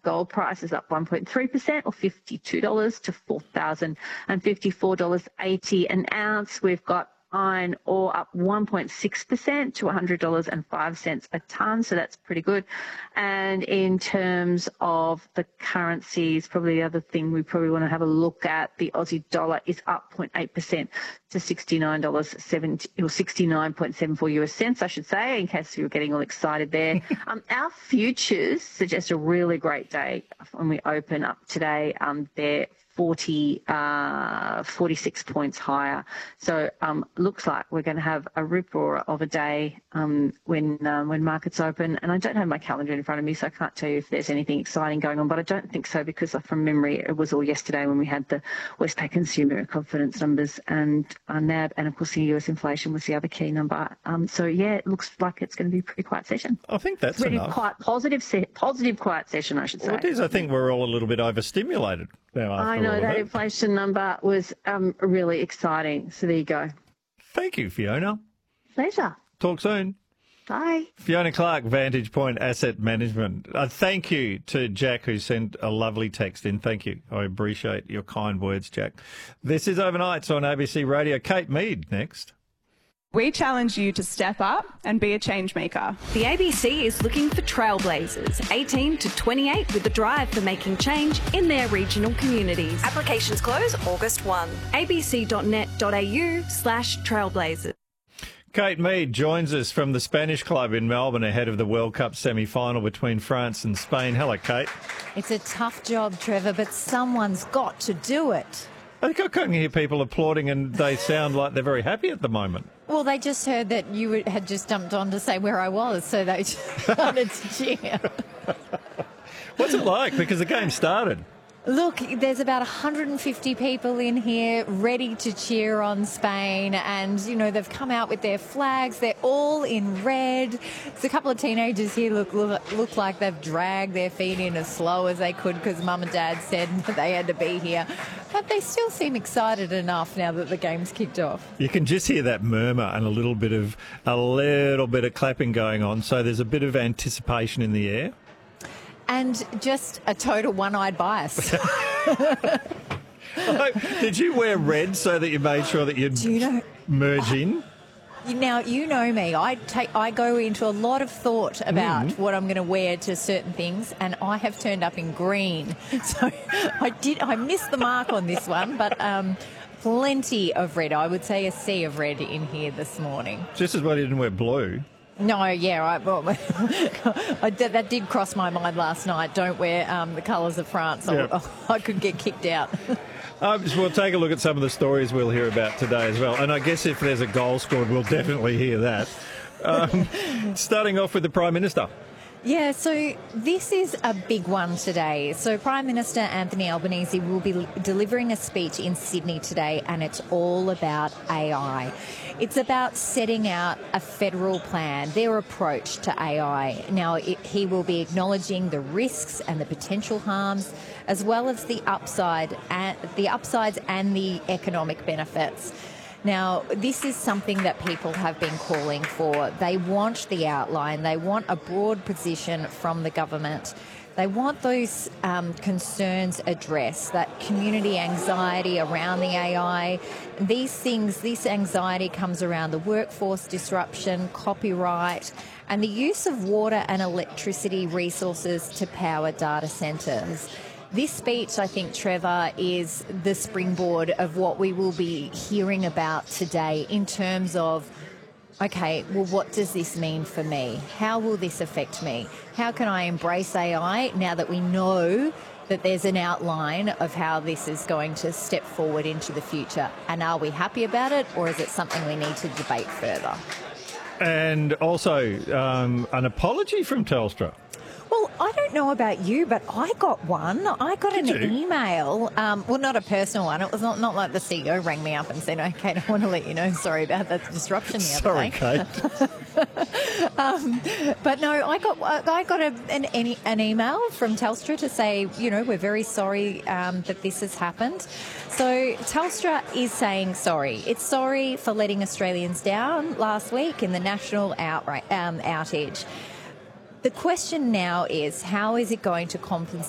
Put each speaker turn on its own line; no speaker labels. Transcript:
gold price is up 1.3% or $52 to $4,054.80 an ounce. We've got iron ore up 1.6% to $100.05 a tonne, so that's pretty good. And in terms of the currencies, probably the other thing we probably want to have a look at, the Aussie dollar is up 0.8% to $69.70 or 69.74 US cents, I should say, in case you were getting all excited there. Our futures suggest a really great day when we open up today. They're 46 points higher. So looks like we're going to have a rip-roarer of a day when markets open. And I don't have my calendar in front of me, so I can't tell you if there's anything exciting going on. But I don't think so, because from memory, it was all yesterday when we had the Westpac consumer confidence numbers and NAB, and of course the US inflation was the other key number. So yeah, it looks like it's going to be a pretty quiet session.
I think that's
really
enough.
Quite positive quiet session, I should say.
Well, it is. I think we're all a little bit overstimulated now.
I know that inflation number was really exciting. So there you go.
Thank you, Fiona.
Pleasure.
Talk soon.
Bye.
Fiona Clark, Vantage Point Asset Management. Thank you to Jack, who sent a lovely text in. Thank you. I appreciate your kind words, Jack. This is Overnights on ABC Radio. Kate Mead next.
We challenge you to step up and be a change maker.
The ABC is looking for trailblazers, 18 to 28, with a drive for making change in their regional communities. Applications close August 1. abc.net.au/trailblazers.
Kate Mead joins us from the Spanish Club in Melbourne ahead of the World Cup semi-final between France and Spain. Hello, Kate.
It's a tough job, Trevor, but someone's got to do it.
I think I can hear people applauding and they sound like they're very happy at the moment.
Well, they just heard that you had just jumped on to say where I was, so they started to cheer.
What's it like? Because the game started.
Look, there's about 150 people in here ready to cheer on Spain, and, you know, they've come out with their flags. They're all in red. There's a couple of teenagers here look like they've dragged their feet in as slow as they could because Mum and Dad said that they had to be here. But they still seem excited enough now that the game's kicked off.
You can just hear that murmur and a little bit of clapping going on, so there's a bit of anticipation in the air.
And just a total one-eyed bias.
Did you wear red so that you made sure that you'd merge in?
Now, you know me. I go into a lot of thought about what I'm going to wear to certain things, and I have turned up in green. So I missed the mark on this one, but plenty of red. I would say a sea of red in here this morning.
Just as well you didn't wear blue.
No, yeah, that did cross my mind last night. Don't wear the colours of France.
Yep.
I could get kicked out.
We'll take a look at some of the stories we'll hear about today as well. And I guess if there's a goal scored, we'll definitely hear that. Starting off with the Prime Minister.
Yeah, so this is a big one today. So Prime Minister Anthony Albanese will be delivering a speech in Sydney today, and it's all about AI. It's about setting out a federal plan, their approach to AI. Now, he will be acknowledging the risks and the potential harms, as well as the upsides and the economic benefits. Now, this is something that people have been calling for. They want the outline. They want a broad position from the government. They want those concerns addressed, that community anxiety around the AI. This anxiety comes around the workforce disruption, copyright, and the use of water and electricity resources to power data centres. This speech, I think, Trevor, is the springboard of what we will be hearing about today in terms of, okay, well, what does this mean for me? How will this affect me? How can I embrace AI now that we know that there's an outline of how this is going to step forward into the future? And are we happy about it, or is it something we need to debate further?
And also an apology from Telstra.
Well, I don't know about you, but I got one. I got an email. Well, not a personal one. It was not like the CEO rang me up and said, "Okay, I want to let you know. Sorry about that disruption the other day."
Sorry,
Kate. But no, I got an email from Telstra to say, you know, we're very sorry that this has happened. So Telstra is saying sorry. It's sorry for letting Australians down last week in the national outage. The question now is, how is it going to compensate